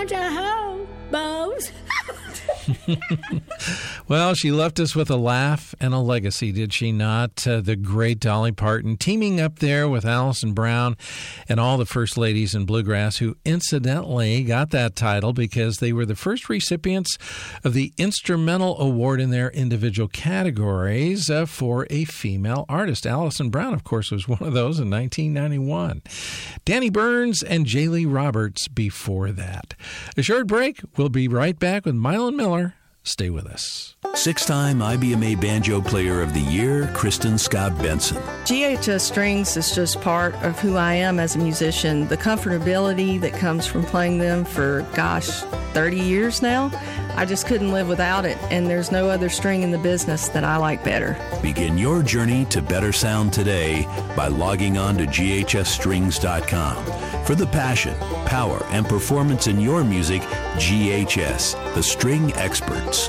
Well, she left us with a laugh and a legacy, did she not? The great Dolly Parton, teaming up there with Alison Brown and all the first ladies in bluegrass, who incidentally got that title because they were the first recipients of the Instrumental Award in their individual categories for a female artist. Alison Brown, of course, was one of those in 1991. Danny Burns and Jaylee Roberts before that. A short break. We'll be right back with Mylon Miller. Stay with us. 6-time IBMA Banjo Player of the Year, Kristen Scott Benson. GHS Strings is just part of who I am as a musician. The comfortability that comes from playing them for, 30 years now, I just couldn't live without it, and there's no other string in the business that I like better. Begin your journey to better sound today by logging on to ghsstrings.com. For the passion, power, and performance in your music, GHS, the string experts.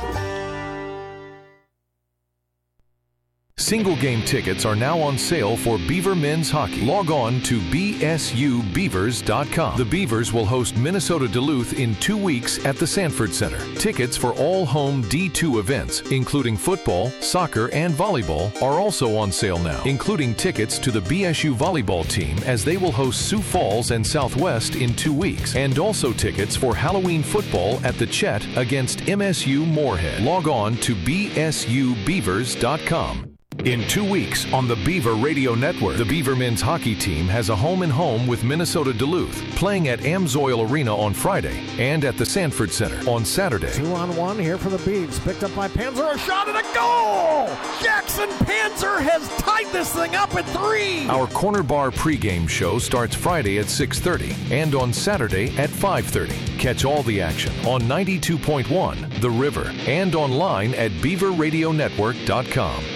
Single game tickets are now on sale for Beaver Men's Hockey. Log on to bsubeavers.com. The Beavers will host Minnesota Duluth in 2 weeks at the Sanford Center. Tickets for all home D2 events, including football, soccer, and volleyball, are also on sale now, including tickets to the BSU volleyball team as they will host Sioux Falls and Southwest in 2 weeks, and also tickets for Halloween football at the Chet against MSU Moorhead. Log on to bsubeavers.com. In 2 weeks on the Beaver Radio Network, the Beaver men's hockey team has a home-and-home with Minnesota Duluth, playing at Amsoil Arena on Friday and at the Sanford Center on Saturday. 2-on-1 here for the Beavs. Picked up by Panzer, a shot and a goal! Jackson Panzer has tied this thing up at 3! Our Corner Bar pregame show starts Friday at 6:30 and on Saturday at 5:30. Catch all the action on 92.1 The River and online at beaverradionetwork.com.